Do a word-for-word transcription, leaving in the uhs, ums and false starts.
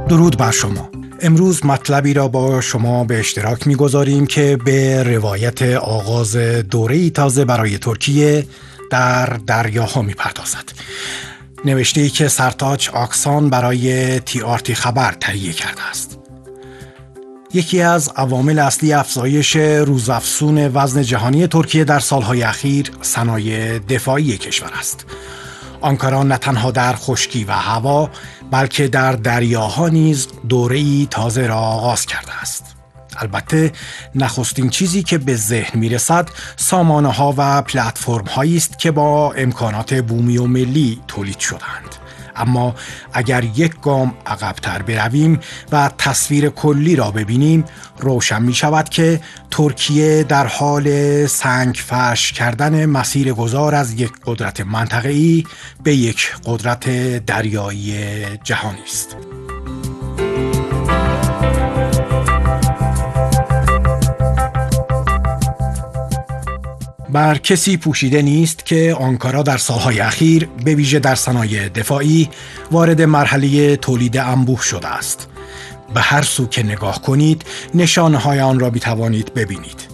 درود بر شما. امروز مطلبی را با شما به اشتراک می‌گذاریم که به روایت آغاز دوره‌ای تازه برای ترکیه در دریاها می‌پردازد. نوشته‌ای که سرتاج آکسان برای تی آر تی خبر تهیه کرده است. یکی از عوامل اصلی افزایش روزافزون وزن جهانی ترکیه در سالهای اخیر صنایع دفاعی کشور است. آنکارا نه تنها در خشکی و هوا بلکه در دریاها نیز دوره‌ای تازه را آغاز کرده است. البته نخستین چیزی که به ذهن میرسد سامانه‌ها و پلتفرم‌هایی است که با امکانات بومی و ملی تولید شدند. اما اگر یک گام عقب‌تر برویم و تصویر کلی را ببینیم، روشن می شود که ترکیه در حال سنگ فرش کردن مسیر گذار از یک قدرت منطقه‌ای به یک قدرت دریایی جهانی است. بر کسی پوشیده نیست که آنکارا در سالهای اخیر به ویژه در صنایع دفاعی وارد مرحله تولید انبوه شده است. به هر سو که نگاه کنید نشانه‌های آن را می‌توانید ببینید.